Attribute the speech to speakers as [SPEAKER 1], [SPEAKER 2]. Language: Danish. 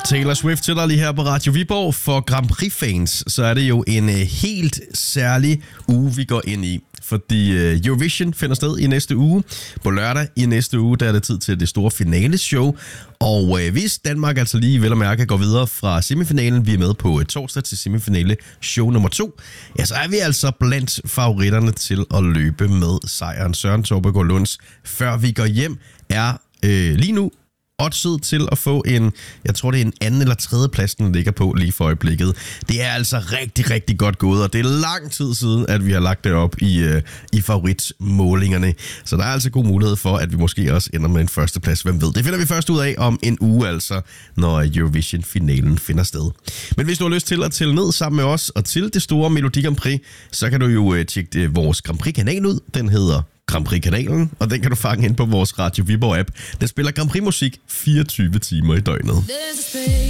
[SPEAKER 1] Taylor Swift til dig lige her på Radio Viborg. For Grand Prix-fans, så er det jo en helt særlig uge, vi går ind i. Fordi Eurovision finder sted i næste uge. På lørdag i næste uge, der er det tid til det store finaleshow. Og hvis Danmark altså lige vel at mærke går videre fra semifinalen, vi er med på torsdag til semifinale show nummer 2, ja, så er vi altså blandt favoritterne til at løbe med sejren. Søren Torbegaard Lunds Før vi går hjem er lige nu oddset til at få jeg tror det er en anden eller tredje plads, den ligger på lige for øjeblikket. Det er altså rigtig, rigtig godt gået, og det er lang tid siden, at vi har lagt det op i favoritmålingerne. Så der er altså god mulighed for, at vi måske også ender med en førsteplads. Hvem ved? Det finder vi først ud af om en uge, altså, når Eurovision-finalen finder sted. Men hvis du har lyst til at tælle ned sammen med os og til det store Melodi Grand Prix, så kan du jo tjekke vores Grand Prix-kanal ud. Den hedder Grand Prix-kanalen, og den kan du fange ind på vores Radio Viborg-app. Den spiller Grand Prix-musik 24 timer i døgnet.